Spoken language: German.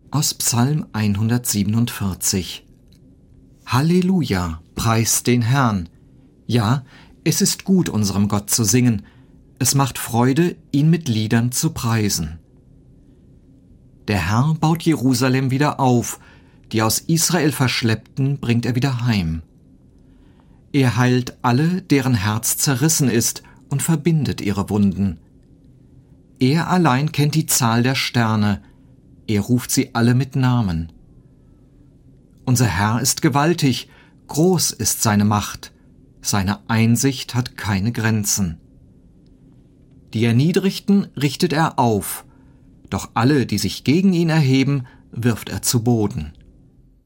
Aus Psalm 147. Halleluja, preist den Herrn. Ja, es ist gut, unserem Gott zu singen. Es macht Freude, ihn mit Liedern zu preisen. Der Herr baut Jerusalem wieder auf, die aus Israel Verschleppten bringt er wieder heim. Er heilt alle, deren Herz zerrissen ist, und verbindet ihre Wunden. Er allein kennt die Zahl der Sterne, er ruft sie alle mit Namen. Unser Herr ist gewaltig, groß ist seine Macht, seine Einsicht hat keine Grenzen. Die Erniedrigten richtet er auf, doch alle, die sich gegen ihn erheben, wirft er zu Boden.